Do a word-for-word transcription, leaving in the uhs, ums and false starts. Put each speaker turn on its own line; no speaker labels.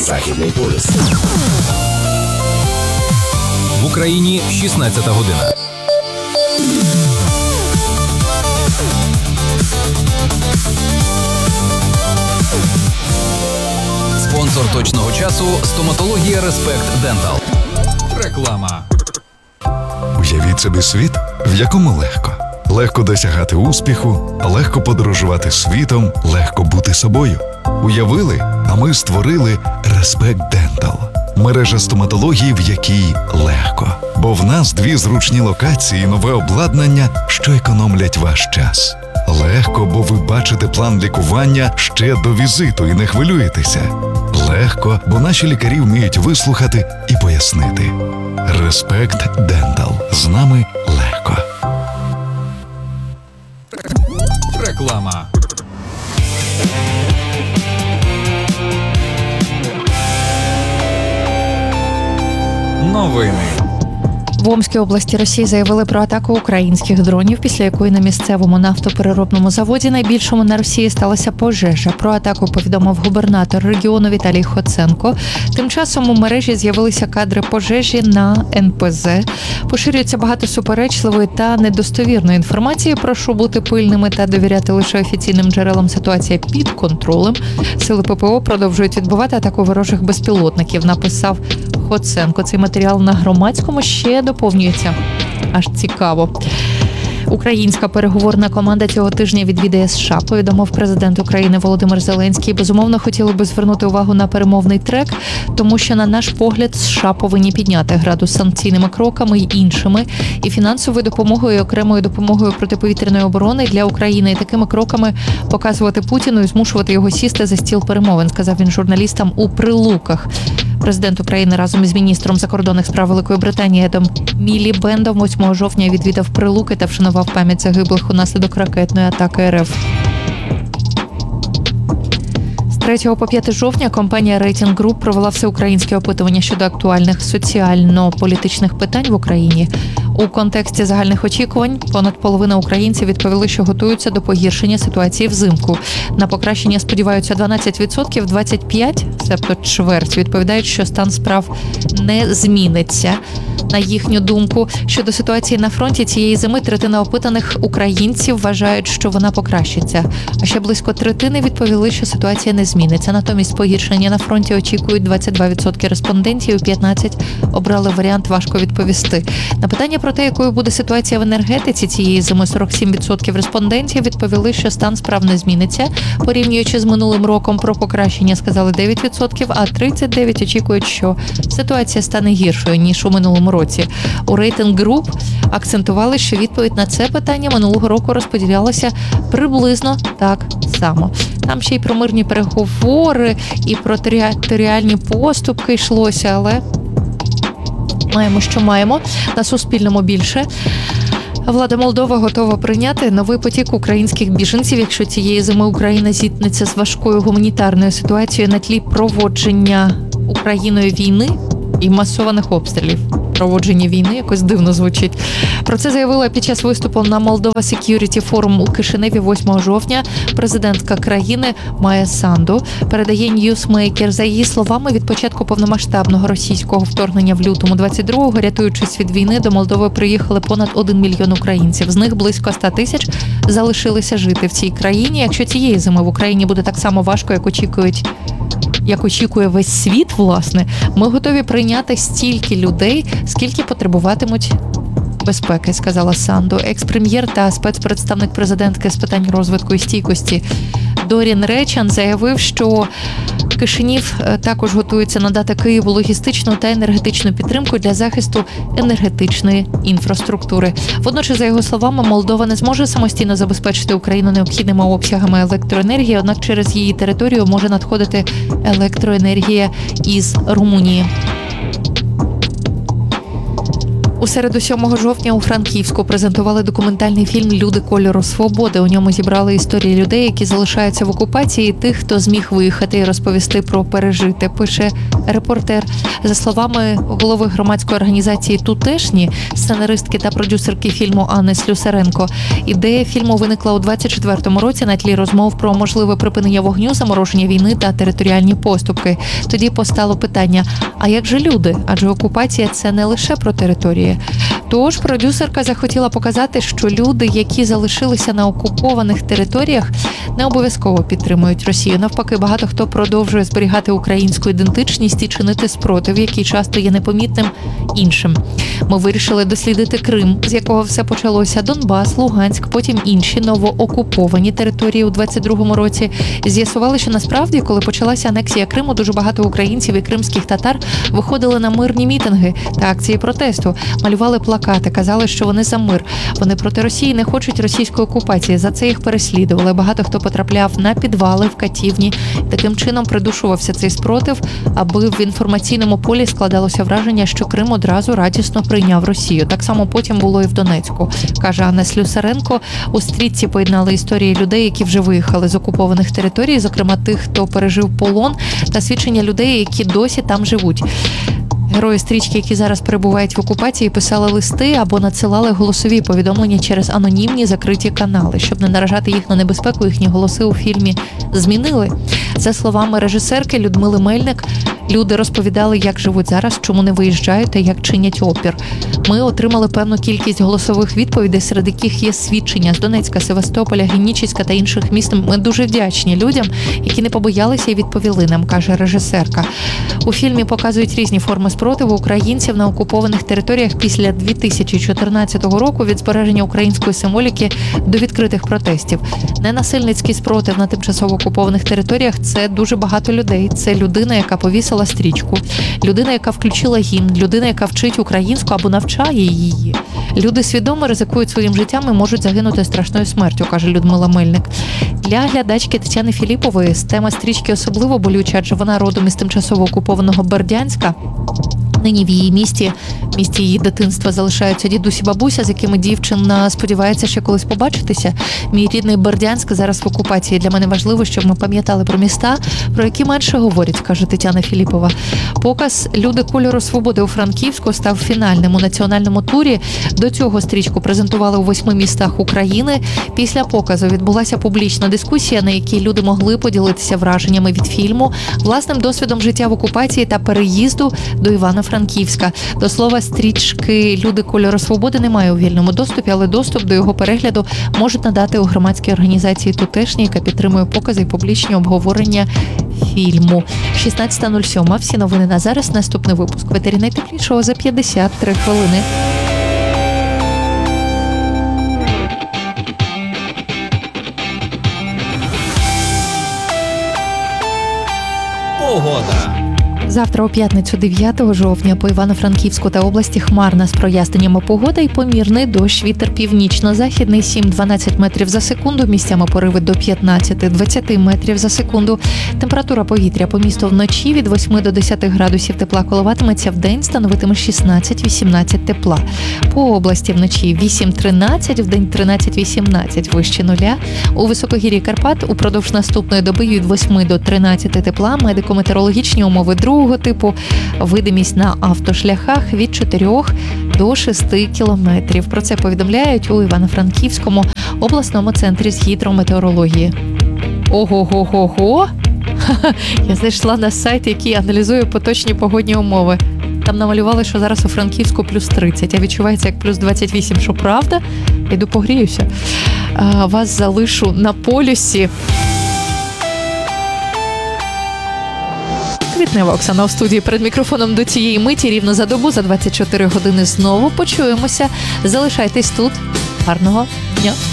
Західний полюс.
В Україні шістнадцята година. Спонсор точного часу – стоматологія Респект Дентал. Реклама.
Уявіть собі світ, в якому легко. Легко досягати успіху, легко подорожувати світом, легко бути собою. Уявили, а ми створили Респект Дентал. Мережа стоматології, в якій легко. Бо в нас дві зручні локації і нове обладнання, що економлять ваш час. Легко, бо ви бачите план лікування ще до візиту і не хвилюєтеся. Легко, бо наші лікарі вміють вислухати і пояснити. Респект Дентал. З нами легко.
Реклама. Новини.
В Омській області Росії заявили про атаку українських дронів, після якої на місцевому нафтопереробному заводі, найбільшому на Росії, сталася пожежа. Про атаку повідомив губернатор регіону Віталій Хоценко. Тим часом у мережі з'явилися кадри пожежі на ен пе зе. Поширюється багато суперечливої та недостовірної інформації. Прошу бути пильними та довіряти лише офіційним джерелам. Ситуація під контролем. Сили пе пе о продовжують відбивати атаку ворожих безпілотників, написав Хоценко. Цей матеріал на Громадському ще доповнюється. Аж цікаво. Українська переговорна команда цього тижня відвідає США, повідомив президент України Володимир Зеленський. Безумовно, хотіли би звернути увагу на перемовний трек, тому що, на наш погляд, США повинні підняти градус санкційними кроками й іншими, і фінансовою допомогою, і окремою допомогою протиповітряної оборони для України, і такими кроками показувати Путіну і змушувати його сісти за стіл перемовин, сказав він журналістам у Прилуках. Президент України разом із міністром закордонних справ Великої Британії Едом Мілібендом восьмого жовтня відвідав Прилуки та вшанував пам'ять загиблих унаслідок ракетної атаки ер еф. З третього по п'яте жовтня компанія Рейтинг Груп провела всеукраїнське опитування щодо актуальних соціально-політичних питань в Україні. У контексті загальних очікувань понад половина українців відповіли, що готуються до погіршення ситуації взимку. На покращення сподіваються дванадцять відсотків, двадцять п'ять відсотків, себто чверть, відповідають, що стан справ не зміниться. На їхню думку, щодо ситуації на фронті цієї зими, третина опитаних українців вважають, що вона покращиться. А ще близько третини відповіли, що ситуація не зміниться. Натомість погіршення на фронті очікують двадцять два відсотки респондентів, і п'ятнадцять відсотків обрали варіант «важко відповісти». На питання про те, якою буде ситуація в енергетиці цієї зими, сорок сім відсотків респондентів відповіли, що стан справ не зміниться. Порівнюючи з минулим роком, про покращення сказали дев'ять відсотків, а тридцять дев'ять відсотків очікують, що ситуація стане гіршою, ніж у минулому році. У Рейтинг Груп акцентували, що відповідь на це питання минулого року розподілялася приблизно так само. Там ще й про мирні переговори, і про територіальні поступки йшлося, але маємо, що маємо. На Суспільному більше. Влада Молдови готова прийняти новий потік українських біженців, якщо цієї зими Україна зіткнеться з важкою гуманітарною ситуацією на тлі проводження Україною війни і масованих обстрілів. Проводження війни якось дивно звучить. Про це заявила під час виступу на Moldova Security Forum у Кишиневі восьмого жовтня президентка країни Майя Санду. Передає Newsmaker. За її словами, від початку повномасштабного російського вторгнення в лютому двадцять другого, рятуючись від війни, до Молдови приїхали понад один мільйон українців. З них близько ста тисяч залишилися жити в цій країні. Якщо цієї зими в Україні буде так само важко, як очікують як очікує весь світ, власне, ми готові прийняти стільки людей, скільки потребуватимуть безпеки, сказала Санду. Екс-прем'єр та спецпредставник президентки з питань розвитку і стійкості Дорін Речан заявив, що Кишинів також готується надати Києву логістичну та енергетичну підтримку для захисту енергетичної інфраструктури. Водночас, за його словами, Молдова не зможе самостійно забезпечити Україну необхідними обсягами електроенергії, однак через її територію може надходити електроенергія із Румунії. У середу сьомого жовтня у Франківську презентували документальний фільм «Люди кольору свободи». У ньому зібрали історії людей, які залишаються в окупації, і тих, хто зміг виїхати і розповісти про пережите, пише репортер. За словами голови громадської організації «Тутешні», сценаристки та продюсерки фільму Анни Слюсаренко, ідея фільму виникла у двадцять четвертому році на тлі розмов про можливе припинення вогню, замороження війни та територіальні поступки. Тоді постало питання, а як же люди? Адже окупація – це не лише про території. Тож продюсерка захотіла показати, що люди, які залишилися на окупованих територіях, не обов'язково підтримують Росію. Навпаки, багато хто продовжує зберігати українську ідентичність і чинити спротив, який часто є непомітним іншим. Ми вирішили дослідити Крим, з якого все почалося, Донбас, Луганськ, потім інші новоокуповані території у двадцять другому році. З'ясували, що насправді, коли почалася анексія Криму, дуже багато українців і кримських татар виходили на мирні мітинги та акції протесту, малювали плакати, казали, що вони за мир. Вони проти Росії, не хочуть російської окупації. За це їх переслідували. Багато хто потрапляв на підвали, в катівні. Таким чином придушувався цей спротив, аби в інформаційному полі складалося враження, що Крим одразу радісно прийняв Росію. Так само потім було і в Донецьку, каже Анна Слюсаренко. У стрічці поєднали історії людей, які вже виїхали з окупованих територій, зокрема тих, хто пережив полон, та свідчення людей, які досі там живуть. Герої стрічки, які зараз перебувають в окупації, писали листи або надсилали голосові повідомлення через анонімні закриті канали. Щоб не наражати їх на небезпеку, їхні голоси у фільмі змінили. За словами режисерки Людмили Мельник, люди розповідали, як живуть зараз, чому не виїжджають та як чинять опір. Ми отримали певну кількість голосових відповідей, серед яких є свідчення з Донецька, Севастополя, Генічеська та інших міст. Ми дуже вдячні людям, які не побоялися і відповіли нам, каже режисерка. У фільмі показують різні форми спротиву українців на окупованих територіях після дві тисячі чотирнадцятого року, від збереження української символіки до відкритих протестів. Ненасильницький спротив на тимчасово окупованих територіях – це дуже багато людей. Це людина, яка повісила стрічку, людина, яка включила гімн, людина, яка вчить українську або навчає її. Люди свідомо ризикують своїм життям і можуть загинути страшною смертю, каже Людмила Мельник. Для глядачки Тетяни Філіпової тема стрічки особливо болюча, адже вона родом із тимчасово окупованого Бердянська. Нині в її місті, в місті її дитинства, залишаються дідусь і бабуся, з якими дівчина сподівається ще колись побачитися. Мій рідний Бердянськ зараз в окупації. Для мене важливо, щоб ми пам'ятали про міста, про які менше говорять, каже Тетяна Філіпова. Показ «Люди кольору свободи» у Франківську став фінальним у національному турі. До цього стрічку презентували у восьми містах України. Після показу відбулася публічна дискусія, на якій люди могли поділитися враженнями від фільму, власним досвідом життя в окупації та переїзду до Івано-Франківська. До слова, стрічки «Люди кольору свободи» немає у вільному доступі, але доступ до його перегляду можуть надати у громадській організації «Тутешні», яка підтримує покази і публічні обговорення фільму. шістнадцята нуль сім. Всі новини на зараз. Наступний випуск в етері найтеплішого за п'ятдесят три хвилини.
Погода.
Завтра у п'ятницю дев'ятого жовтня по Івано-Франківську та області хмарна з проясненнями погода і помірний дощ. Вітер північно-західний сім-дванадцять метрів за секунду, місцями пориви до п'ятнадцять-двадцять метрів за секунду. Температура повітря по місту вночі від восьми до десяти градусів тепла коливатиметься, вдень становитиме шістнадцять-вісімнадцять тепла. По області вночі вісім-тринадцять, вдень тринадцять-вісімнадцять вище нуля. У високогір'ї Карпат упродовж наступної доби від восьми до тринадцяти тепла. Медико-метеорологічні умови другого типу, видимість на автошляхах від чотирьох до шести кілометрів. Про це повідомляють у Івано-Франківському обласному центрі з гідрометеорології. Ого-го-го-го! Я зайшла на сайт, який аналізує поточні погодні умови. Там намалювали, що зараз у Франківську плюс тридцять, а відчувається як плюс двадцять вісім. Що правда? Йду погріюся. А, вас залишу на полюсі. Квітнева Оксана в студії перед мікрофоном до цієї миті. Рівно за добу, за двадцять чотири години знову почуємося. Залишайтесь тут. Гарного дня.